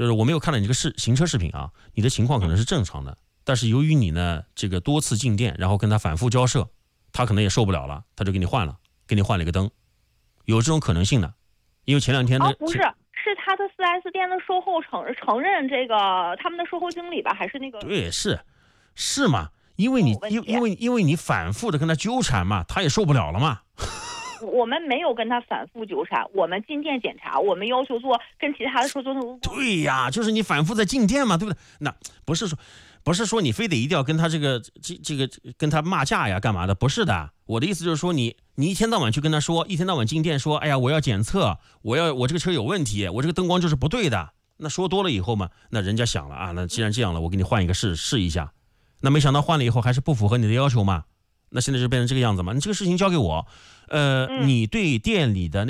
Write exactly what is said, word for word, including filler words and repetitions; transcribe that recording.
就是我没有看到你这个视行车视频啊，你的情况可能是正常的，但是由于你呢这个多次进店，然后跟他反复交涉，他可能也受不了了，他就给你换了，给你换了一个灯，有这种可能性的。因为前两天呢、 哦，不是，是他的 四 S 店的售后承承认这个他们的售后经理吧，还是那个？ 对，是是嘛？因为你因因为因为你反复的跟他纠缠嘛，他也受不了了嘛。 我们没有跟他反复纠缠，我们进店检查，我们要求做跟其他的说做做。 对呀，就是你反复在进店嘛，对不对？那不是说不是说你非得一定要跟他这个这这个跟他骂架呀干嘛的，不是的。我的意思就是说你你一天到晚去跟他说，一天到晚进店说，哎呀我要检测，我要我这个车有问题，我这个灯光就是不对的。那说多了以后嘛，那人家想了啊，那既然这样了，我给你换一个试试一下。那没想到换了以后还是不符合你的要求嘛，那现在就变成这个样子嘛。你这个事情交给我，呃， 嗯、 你对店里的那